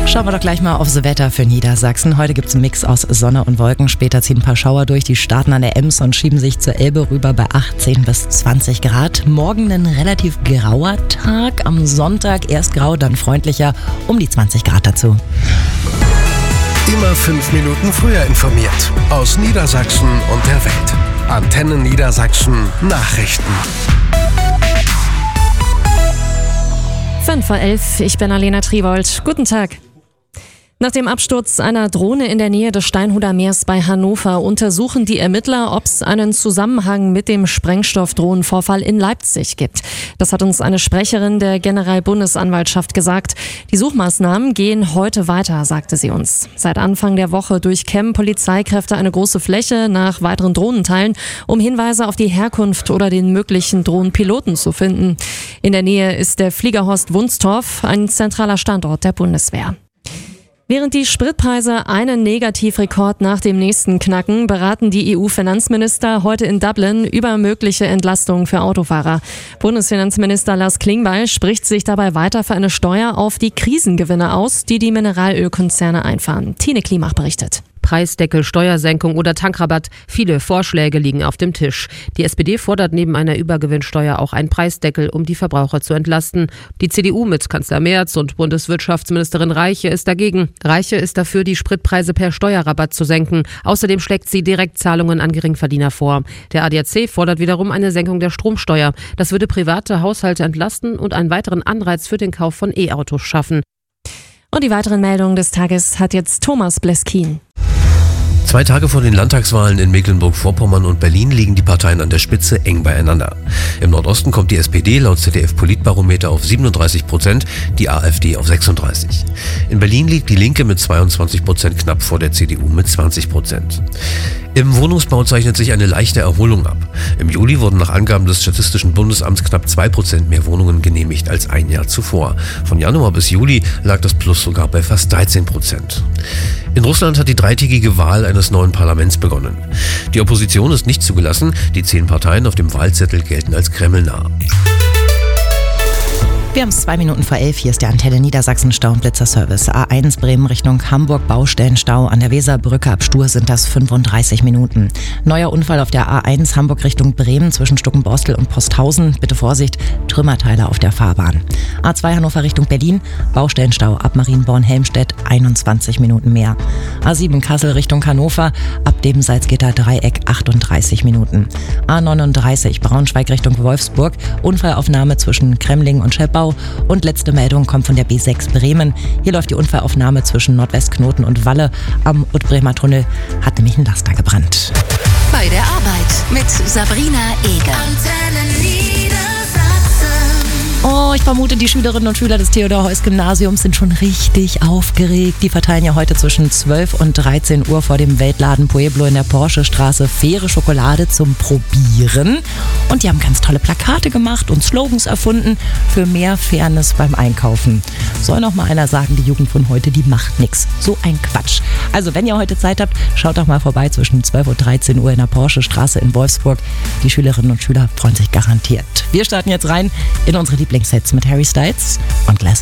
Schauen wir doch gleich mal aufs Wetter für Niedersachsen. Heute gibt es einen Mix aus Sonne und Wolken. Später ziehen ein paar Schauer durch. Die starten an der Ems und schieben sich zur Elbe rüber bei 18 bis 20 Grad. Morgen ein relativ grauer Tag. Am Sonntag erst grau, dann freundlicher. Um die 20 Grad dazu. Immer 5 Minuten früher informiert. Aus Niedersachsen und der Welt. Antenne Niedersachsen Nachrichten. 5:11 Uhr, ich bin Alena Triwold. Guten Tag. Nach dem Absturz einer Drohne in der Nähe des Steinhuder Meers bei Hannover untersuchen die Ermittler, ob es einen Zusammenhang mit dem Sprengstoffdrohnenvorfall in Leipzig gibt. Das hat uns eine Sprecherin der Generalbundesanwaltschaft gesagt. Die Suchmaßnahmen gehen heute weiter, sagte sie uns. Seit Anfang der Woche durchkämmen Polizeikräfte eine große Fläche nach weiteren Drohnenteilen, um Hinweise auf die Herkunft oder den möglichen Drohnenpiloten zu finden. In der Nähe ist der Fliegerhorst Wunstorf, ein zentraler Standort der Bundeswehr. Während die Spritpreise einen Negativrekord nach dem nächsten knacken, beraten die EU-Finanzminister heute in Dublin über mögliche Entlastungen für Autofahrer. Bundesfinanzminister Lars Klingbeil spricht sich dabei weiter für eine Steuer auf die Krisengewinne aus, die die Mineralölkonzerne einfahren. Tine Klimach berichtet. Preisdeckel, Steuersenkung oder Tankrabatt. Viele Vorschläge liegen auf dem Tisch. Die SPD fordert neben einer Übergewinnsteuer auch einen Preisdeckel, um die Verbraucher zu entlasten. Die CDU mit Kanzler Merz und Bundeswirtschaftsministerin Reiche ist dagegen. Reiche ist dafür, die Spritpreise per Steuerrabatt zu senken. Außerdem schlägt sie Direktzahlungen an Geringverdiener vor. Der ADAC fordert wiederum eine Senkung der Stromsteuer. Das würde private Haushalte entlasten und einen weiteren Anreiz für den Kauf von E-Autos schaffen. Und die weiteren Meldungen des Tages hat jetzt Thomas Bleskin. 2 Tage vor den Landtagswahlen in Mecklenburg-Vorpommern und Berlin liegen die Parteien an der Spitze eng beieinander. Im Nordosten kommt die SPD laut ZDF-Politbarometer auf 37%, die AfD auf 36%. In Berlin liegt die Linke mit 22% knapp vor der CDU mit 20%. Im Wohnungsbau zeichnet sich eine leichte Erholung ab. Im Juli wurden nach Angaben des Statistischen Bundesamts knapp 2% mehr Wohnungen genehmigt als ein Jahr zuvor. Von Januar bis Juli lag das Plus sogar bei fast 13%. In Russland hat die 3-tägige Wahl eines neuen Parlaments begonnen. Die Opposition ist nicht zugelassen, die 10 Parteien auf dem Wahlzettel gelten als kremlnah. Wir haben es 2 Minuten vor 11. Hier ist der Antenne Niedersachsen Stau- und Blitzerservice. A1 Bremen Richtung Hamburg, Baustellenstau. An der Weserbrücke ab Stur sind das 35 Minuten. Neuer Unfall auf der A1 Hamburg Richtung Bremen zwischen Stuckenborstel und Posthausen. Bitte Vorsicht, Trümmerteile auf der Fahrbahn. A2 Hannover Richtung Berlin, Baustellenstau ab Marienborn-Helmstedt, 21 Minuten mehr. A7 Kassel Richtung Hannover, ab dem Salzgitter Dreieck 38 Minuten. A39 Braunschweig Richtung Wolfsburg, Unfallaufnahme zwischen Kremling und Schleppau. Und letzte Meldung kommt von der B6 Bremen. Hier läuft die Unfallaufnahme zwischen Nordwestknoten und Walle. Am Ut-Bremer Tunnel hat nämlich ein Laster gebrannt. Bei der Arbeit mit Sabrina Eger. Oh, ich vermute, die Schülerinnen und Schüler des Theodor-Heuss-Gymnasiums sind schon richtig aufgeregt. Die verteilen ja heute zwischen 12 und 13 Uhr vor dem Weltladen Pueblo in der Porsche-Straße faire Schokolade zum Probieren. Und die haben ganz tolle Plakate gemacht und Slogans erfunden für mehr Fairness beim Einkaufen. Soll noch mal einer sagen, die Jugend von heute, die macht nix. So ein Quatsch. Also wenn ihr heute Zeit habt, schaut doch mal vorbei zwischen 12 und 13 Uhr in der Porsche-Straße in Wolfsburg. Die Schülerinnen und Schüler freuen sich garantiert. Wir starten jetzt rein in unsere Lieblingssets mit Harry Styles und Glass.